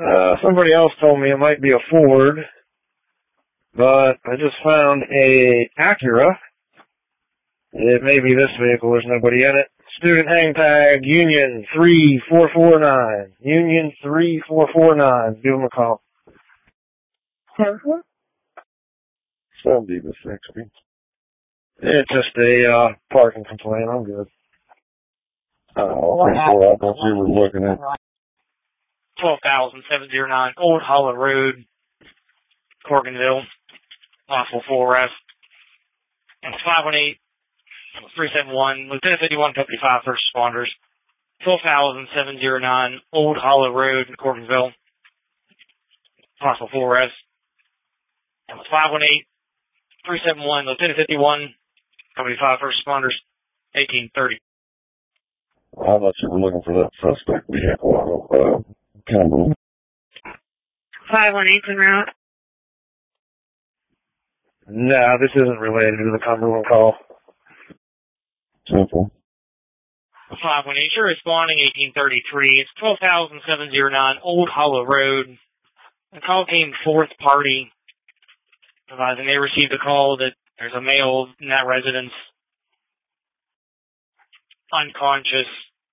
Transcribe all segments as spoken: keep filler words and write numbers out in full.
Uh, somebody else told me it might be a Ford, but I just found a Acura. It may be this vehicle. There's nobody in it. Student hang tag, Union three four four nine. Union three four four nine. Give them a call. seventy to sixty. It's just a uh, parking complaint. I'm good. Oh, that's what I thought you were looking at. twelve thousand seven oh nine Old Hollow Road, Corganville. Possible full arrest. And five one eight three seven one, Lieutenant fifty-one, Company five, First Responders. twelve thousand seven oh nine Old Hollow Road, Corganville. Possible full arrest. And five one eight three seven one, Lieutenant fifty-one, Company five, First Responders. eighteen thirty. I thought you were looking for that suspect vehicle. Uh, Cumberland. five one eight en route. No, this isn't related to the Cumberland call. Simple. five one eight, you're responding, eighteen thirty-three. It's twelve thousand seven oh nine Old Hollow Road. The call came fourth party, advising they received a call that there's a male in that residence, unconscious,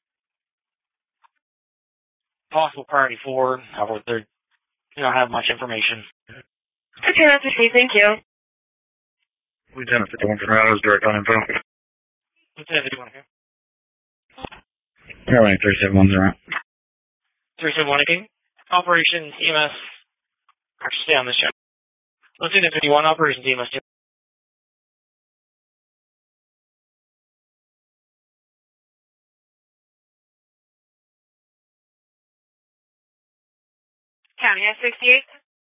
possible priority four. However, they don't have much information. Okay, that's okay. Thank you. Lieutenant fifty-one Conrado's direct on info. Lieutenant fifty-one here. Airline three seven one zero. three seven one again. Operations E M S. Actually, stay on this show. Lieutenant fifty-one, Operations E M S. County S sixty-eight.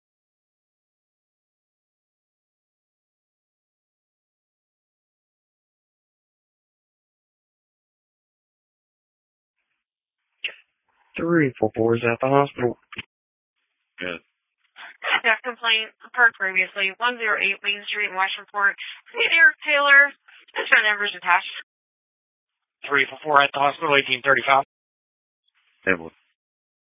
three four four is at the hospital. Good. Staff complaint occurred previously. one oh eight Main Street in Washingtonport. Eric Taylor. This phone number is attached. three four four at the hospital, eighteen thirty-five. Table.